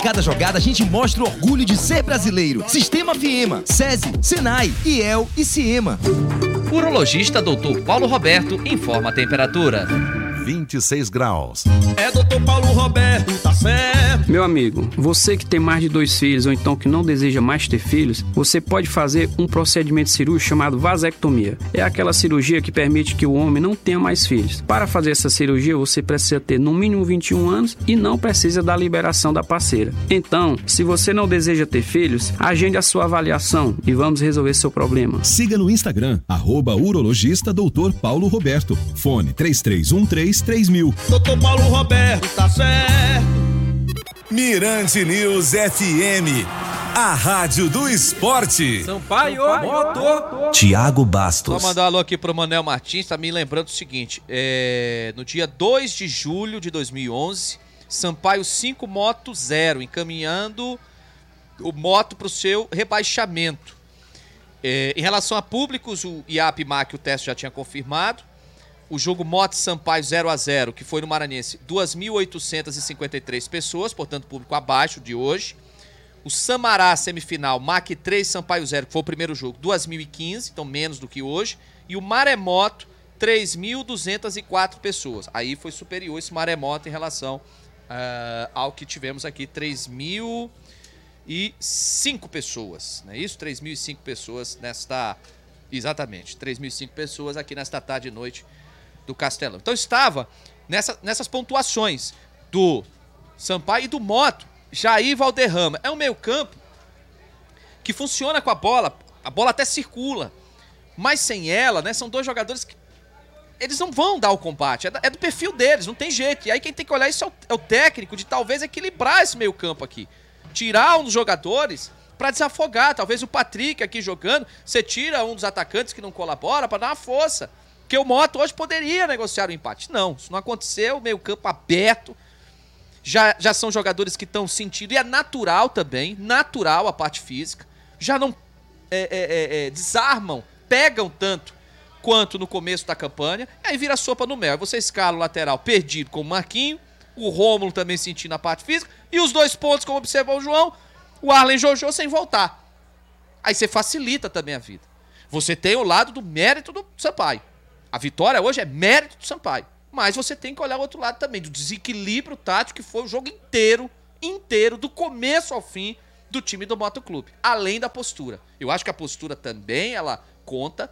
cada jogada a gente mostra o orgulho de ser brasileiro. Sistema Fiema, SESI, Senai, IEL e Ciema. Urologista Dr. Paulo Roberto informa a temperatura. 26 graus. É Dr. Paulo Roberto, tá certo. Meu amigo, você que tem mais de 2 filhos ou então que não deseja mais ter filhos, você pode fazer um procedimento cirúrgico chamado vasectomia. É aquela cirurgia que permite que o homem não tenha mais filhos. Para fazer essa cirurgia, você precisa ter no mínimo 21 anos e não precisa da liberação da parceira. Então, se você não deseja ter filhos, agende a sua avaliação e vamos resolver seu problema. Siga no Instagram, @urologista Dr. Paulo Roberto. Fone 3313 3000. Dr. Paulo Roberto, tá certo. Mirante News FM, a rádio do esporte. Sampaio Motor. Tiago Bastos. Vou mandar um alô aqui pro Manel Martins, tá me lembrando o seguinte, no dia 2 de julho de 2011, Sampaio 5 Moto 0, encaminhando o Moto pro seu rebaixamento. Em relação a públicos, o IAP-MAC, o teste já tinha confirmado. O jogo Moto Sampaio 0-0, que foi no Maranhense, 2.853 pessoas, portanto público abaixo de hoje. O Samará semifinal, MAC 3, Sampaio 0, que foi o primeiro jogo, 2.015, então menos do que hoje. E o Maremoto, 3.204 pessoas. Aí foi superior esse Maremoto em relação ao que tivemos aqui, 3.005 pessoas. Não é isso? 3.005 pessoas nesta... Exatamente, 3.005 pessoas aqui nesta tarde e noite do Castelão. Então estava nessas pontuações do Sampaio e do Moto. Jair Valderrama. É um meio campo que funciona com a bola até circula, mas sem ela, né, são dois jogadores que eles não vão dar o combate, é do perfil deles, não tem jeito. E aí quem tem que olhar isso é o técnico, de talvez equilibrar esse meio campo aqui. Tirar um dos jogadores para desafogar, talvez o Patrick aqui jogando, você tira um dos atacantes que não colabora para dar uma força. Porque o Moto hoje poderia negociar o empate. Não, isso não aconteceu, meio campo aberto. Já são jogadores que estão sentindo, e é natural também, natural a parte física. Já não desarmam, pegam tanto quanto no começo da campanha. Aí vira sopa no mel. Aí você escala o lateral perdido com o Marquinho, o Rômulo também sentindo a parte física, e os 2 pontos, como observou o João, o Arlen Jojo sem voltar. Aí você facilita também a vida. Você tem o lado do mérito do Sampaio. A vitória hoje é mérito do Sampaio. Mas você tem que olhar o outro lado também, do desequilíbrio tático que foi o jogo inteiro, do começo ao fim, do time do Moto Clube. Além da postura. Eu acho que a postura também, ela conta,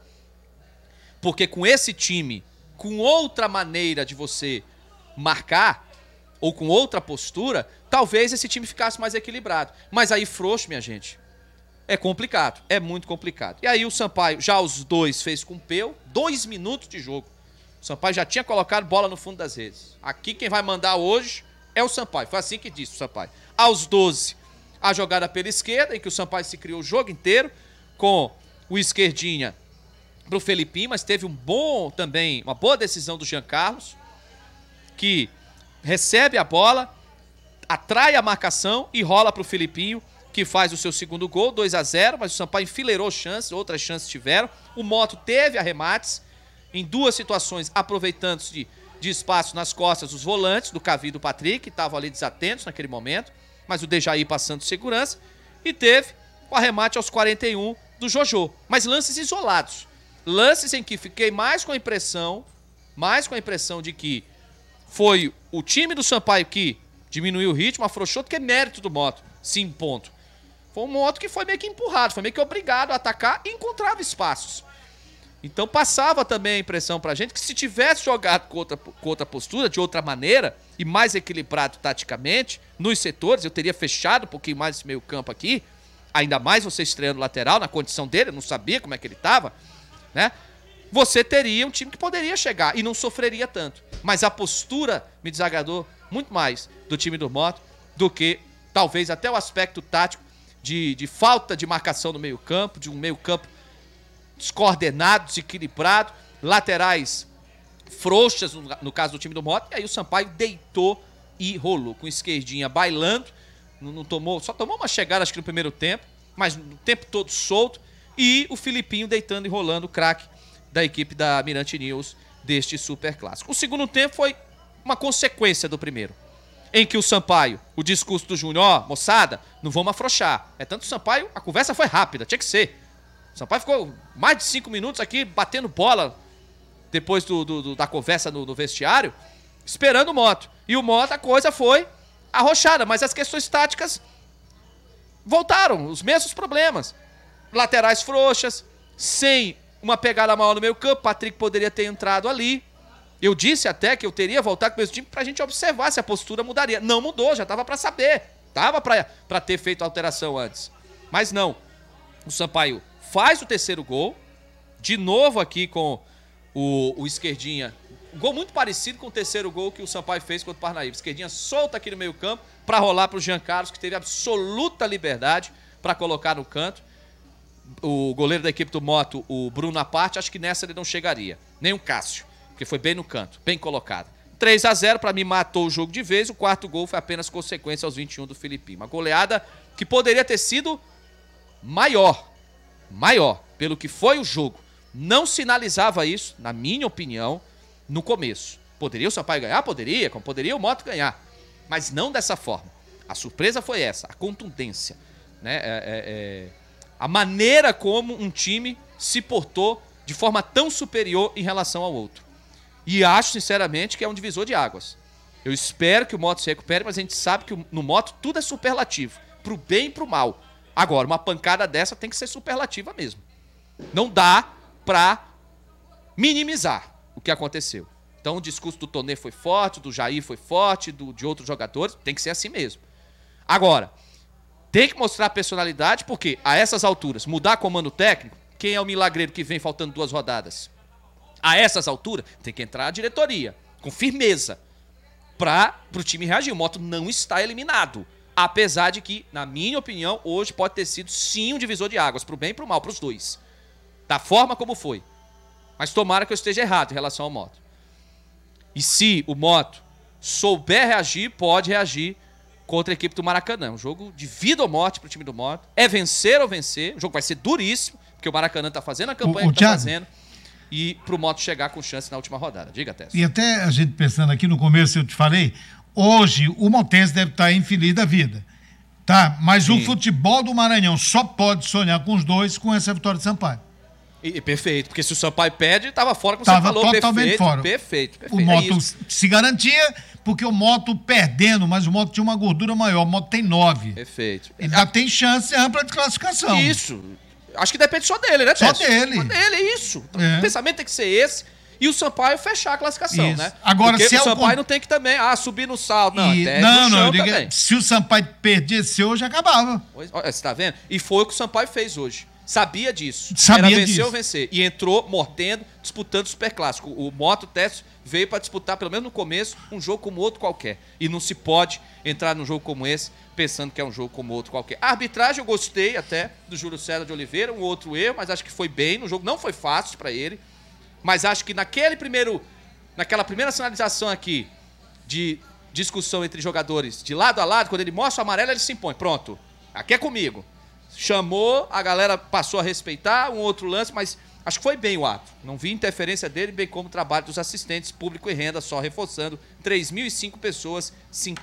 porque com esse time, com outra maneira de você marcar, ou com outra postura, talvez esse time ficasse mais equilibrado. Mas aí frouxo, minha gente, é complicado, é muito complicado. E aí o Sampaio, já os 2 fez com o Peu, 2 minutos de jogo. O Sampaio já tinha colocado bola no fundo das redes. Aqui quem vai mandar hoje é o Sampaio. Foi assim que disse o Sampaio. Aos 12, a jogada pela esquerda, em que o Sampaio se criou o jogo inteiro, com o esquerdinha pro Felipinho, mas teve uma boa decisão do Jean Carlos, que recebe a bola, atrai a marcação e rola pro Felipinho, que faz o seu segundo gol, 2-0, mas o Sampaio enfileirou chances, outras chances tiveram. O Moto teve arremates, em 2 situações, aproveitando-se de espaço nas costas dos volantes, do Cavi e do Patrick, que estavam ali desatentos naquele momento, mas o Dejaí passando segurança, e teve o arremate aos 41 do Jojo. Mas lances isolados, lances em que fiquei mais com a impressão de que foi o time do Sampaio que diminuiu o ritmo, afrouxou, do que é mérito do Moto, sim, ponto. Foi um Moto que foi meio que empurrado, foi meio que obrigado a atacar e encontrava espaços. Então passava também a impressão pra gente que se tivesse jogado com outra postura, de outra maneira, e mais equilibrado taticamente, nos setores, eu teria fechado um pouquinho mais esse meio campo aqui, ainda mais você estreando lateral, na condição dele, eu não sabia como é que ele tava, né? Você teria um time que poderia chegar e não sofreria tanto. Mas a postura me desagradou muito mais do time do Moto do que talvez até o aspecto tático de falta de marcação no meio campo, de um meio campo descoordenado, desequilibrado, laterais frouxas no caso do time do Moto, e aí o Sampaio deitou e rolou, com esquerdinha bailando, só tomou uma chegada acho que no primeiro tempo, mas no tempo todo solto, e o Filipinho deitando e rolando, o craque da equipe da Mirante News deste Super Clássico. O segundo tempo foi uma consequência do primeiro. em que o Sampaio, o discurso do Júnior, moçada, não vamos afrouxar. É tanto o Sampaio, a conversa foi rápida, tinha que ser. O Sampaio ficou mais de 5 minutos aqui batendo bola depois da conversa no vestiário, esperando o Moto. E o Moto, a coisa foi arrochada, mas as questões táticas voltaram, os mesmos problemas. Laterais frouxas, sem uma pegada maior no meio campo, Patrick poderia ter entrado ali. Eu disse até que eu teria voltado com o mesmo time pra gente observar se a postura mudaria. Não mudou, já tava pra saber. Tava pra ter feito alteração antes. Mas não. O Sampaio faz o terceiro gol. De novo aqui com o Esquerdinha. Um gol muito parecido com o terceiro gol que o Sampaio fez contra o Parnaíba. Esquerdinha solta aqui no meio campo pra rolar pro Jean Carlos, que teve absoluta liberdade pra colocar no canto. O goleiro da equipe do Moto, o Bruno à parte, acho que nessa ele não chegaria. Nem o Cássio, porque foi bem no canto, bem colocado. 3-0, para mim, matou o jogo de vez. O quarto gol foi apenas consequência aos 21 do Filipinho. Uma goleada que poderia ter sido maior, pelo que foi o jogo. Não sinalizava isso, na minha opinião, no começo. Poderia o Sampaio ganhar? Poderia, como poderia o Moto ganhar. Mas não dessa forma. A surpresa foi essa, a contundência, né? A maneira como um time se portou de forma tão superior em relação ao outro. E acho, sinceramente, que é um divisor de águas. Eu espero que o Moto se recupere, mas a gente sabe que no Moto tudo é superlativo, pro bem e pro mal. Agora, uma pancada dessa tem que ser superlativa mesmo. Não dá pra minimizar o que aconteceu. Então o discurso do Tonê foi forte, do Jair foi forte, de outros jogadores, tem que ser assim mesmo. Agora, tem que mostrar personalidade, porque a essas alturas, mudar comando técnico, quem é o milagreiro que vem faltando 2 rodadas? A essas alturas, tem que entrar a diretoria, com firmeza, para o time reagir. O Moto não está eliminado. Apesar de que, na minha opinião, hoje pode ter sido sim um divisor de águas, pro bem e pro mal, pros dois. Da forma como foi. Mas tomara que eu esteja errado em relação ao Moto. E se o Moto souber reagir, pode reagir contra a equipe do Maracanã. Um jogo de vida ou morte pro time do Moto. É vencer ou vencer. O jogo vai ser duríssimo, porque o Maracanã tá fazendo a campanha que tá fazendo. E pro Moto chegar com chance na última rodada. Diga, Tess. E até a gente pensando aqui no começo, eu te falei, hoje o Motense deve estar infeliz da vida. Tá? Mas sim, o futebol do Maranhão só pode sonhar com os dois com essa vitória de Sampaio. Perfeito, porque se o Sampaio perde, estava fora, como você falou. Totalmente fora. Perfeito. O Moto se garantia, porque o Moto perdendo, mas o Moto tinha uma gordura maior, o Moto tem 9. Perfeito. Ele já tem chance ampla de classificação. Isso. Acho que depende só dele, né, Só Tess? dele. Só dele, isso. O pensamento tem que ser esse. E o Sampaio fechar a classificação, isso, né? Agora, porque se o Sampaio não tem que também subir no salto. Não, eu digo, se o Sampaio perdesse hoje, acabava. Você tá vendo? E foi o que o Sampaio fez hoje. Sabia disso. Era vencer ou vencer. E entrou mordendo, disputando o Superclássico. O Moto Tess veio para disputar, pelo menos no começo, um jogo como outro qualquer. E não se pode entrar num jogo como esse pensando que é um jogo como outro qualquer. A arbitragem eu gostei até do Júlio César de Oliveira, um outro erro, mas acho que foi bem no jogo. Não foi fácil para ele, mas acho que naquela primeira sinalização aqui de discussão entre jogadores de lado a lado, quando ele mostra o amarelo, ele se impõe. Pronto, aqui é comigo. Chamou, a galera passou a respeitar, um outro lance, mas acho que foi bem o ato. Não vi interferência dele, bem como o trabalho dos assistentes, público e renda, só reforçando. 3.005 pessoas, R$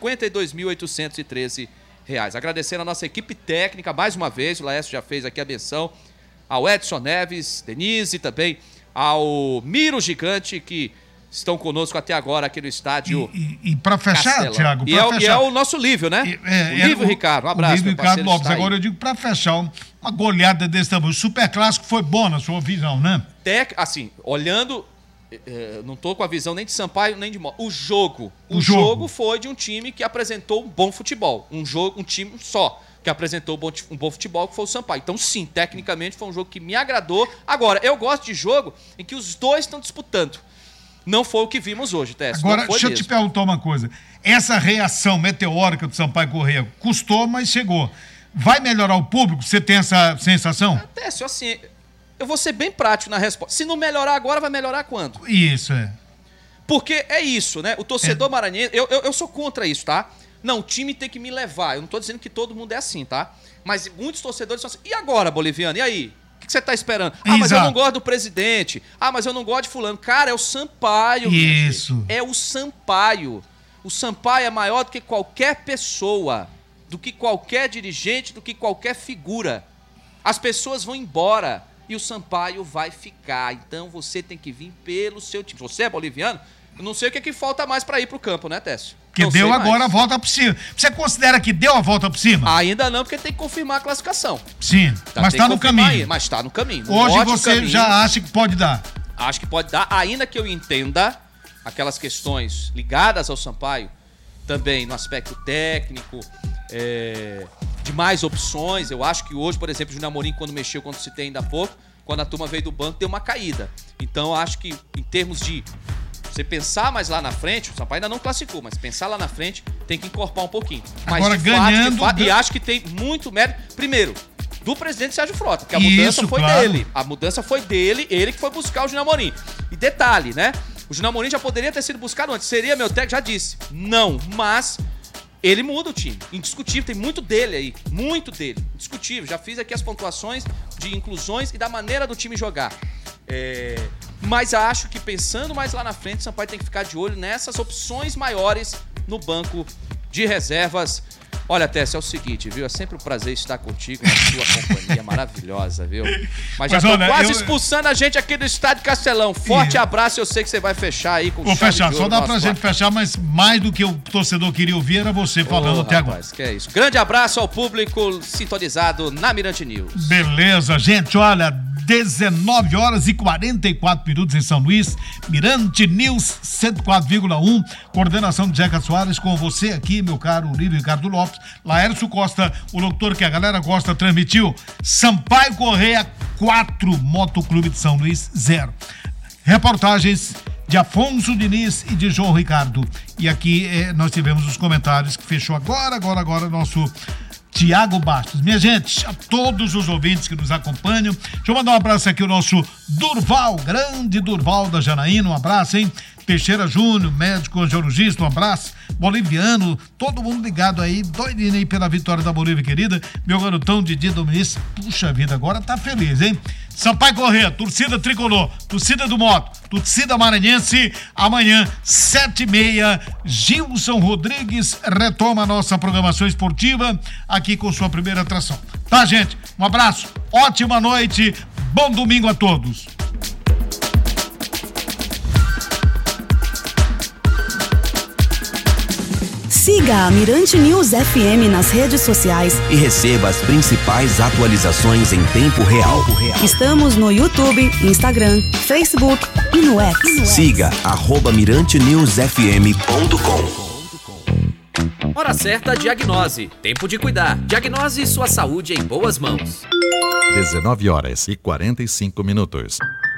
52.813. Agradecendo a nossa equipe técnica, mais uma vez, o Laércio já fez aqui a menção, ao Edson Neves, Denise também, ao Miro Gigante, que estão conosco até agora aqui no estádio. E para fechar, Thiago, e é o nosso Lívio, né? O Lívio Ricardo, um abraço. O Lívio Ricardo Lopes. Agora eu digo para fechar, uma goleada desse tamanho. O Superclássico foi bom na sua visão, né? Assim, olhando, não tô com a visão nem de Sampaio, nem de Moto. O jogo foi de um time que apresentou um bom futebol. Um time só que apresentou um bom futebol, que foi o Sampaio. Então, sim, tecnicamente foi um jogo que me agradou. Agora, eu gosto de jogo em que os dois estão disputando. Não foi o que vimos hoje, Tess. Agora, deixa eu te perguntar uma coisa. Essa reação meteórica do Sampaio Corrêa custou, mas chegou. Vai melhorar o público? Você tem essa sensação? Tess, assim, eu vou ser bem prático na resposta. Se não melhorar agora, vai melhorar quando? Isso, é. Porque é isso, né? O torcedor maranhense... Eu sou contra isso, tá? Não, o time tem que me levar. Eu não tô dizendo que todo mundo é assim, tá? Mas muitos torcedores são assim. E agora, Boliviano? E aí? O que você tá esperando? Mas eu não gosto do presidente. Mas eu não gosto de fulano. Cara, é o Sampaio. Isso. É o Sampaio. O Sampaio é maior do que qualquer pessoa, do que qualquer dirigente, do que qualquer figura. As pessoas vão embora e o Sampaio vai ficar. Então você tem que vir pelo seu time. Você é boliviano? Eu não sei o que falta mais para ir pro campo, né, Técio? Que não deu agora a volta por cima. Você considera que deu a volta por cima? Ainda não, porque tem que confirmar a classificação. Sim, mas está no caminho. Aí, mas está no caminho. Hoje você já acha que pode dar? Acho que pode dar, ainda que eu entenda aquelas questões ligadas ao Sampaio, também no aspecto técnico, de mais opções. Eu acho que hoje, por exemplo, o Júnior Amorim, quando mexeu, quando citei ainda há pouco, quando a turma veio do banco, deu uma caída. Então, eu acho que em termos de você pensar mais lá na frente, o Sampaio ainda não classificou, mas pensar lá na frente tem que encorpar um pouquinho. Mas agora, de fato, e acho que tem muito mérito, primeiro, do presidente Sérgio Frota, porque a mudança foi dele. A mudança foi dele, ele que foi buscar o Júnior Amorim. E detalhe, né? O Júnior Amorim já poderia ter sido buscado antes. Seria meu técnico, já disse. Não, mas ele muda o time. Indiscutível, tem muito dele aí. Muito dele. Indiscutível. Já fiz aqui as pontuações de inclusões e da maneira do time jogar. Mas acho que pensando mais lá na frente, o Sampaio tem que ficar de olho nessas opções maiores no banco de reservas. Olha, Técio, é o seguinte, viu? É sempre um prazer estar contigo na sua companhia maravilhosa, viu? Mas já estou quase expulsando a gente aqui do Estádio Castelão. Forte abraço, eu sei que você vai fechar aí com o Vou fechar, só dá pra gente fechar, mas mais do que o torcedor queria ouvir era você falando até agora. Que é isso. Grande abraço ao público sintonizado na Mirante News. Beleza, gente, olha, 19 horas e 44 minutos em São Luís, Mirante News 104,1, coordenação de Jeca Soares, com você aqui, meu caro Lírio Ricardo Lopes, Laércio Costa, o locutor que a galera gosta, transmitiu Sampaio Correia 4, Motoclube de São Luís 0. Reportagens de Afonso Diniz e de João Ricardo. E aqui nós tivemos os comentários que fechou agora nosso Tiago Bastos. Minha gente, a todos os ouvintes que nos acompanham, deixa eu mandar um abraço aqui ao nosso Durval, grande Durval da Janaína, um abraço, hein? Teixeira Júnior, médico angiologista, um abraço. Boliviano, todo mundo ligado aí, doidinho aí pela vitória da Bolívia querida. Meu garotão Didi Dominici, puxa vida, agora tá feliz, hein? Sampaio Corrêa, torcida tricolor, torcida do Moto, torcida maranhense, amanhã, 7h30, Gilson Rodrigues retoma a nossa programação esportiva aqui com sua primeira atração. Tá, gente? Um abraço, ótima noite, bom domingo a todos. Siga a Mirante News FM nas redes sociais e receba as principais atualizações em tempo real. Estamos no YouTube, Instagram, Facebook e no X. Siga @mirantenewsfm.com. Hora certa, diagnose. Tempo de cuidar. Diagnose sua saúde em boas mãos. 19 horas e 45 minutos.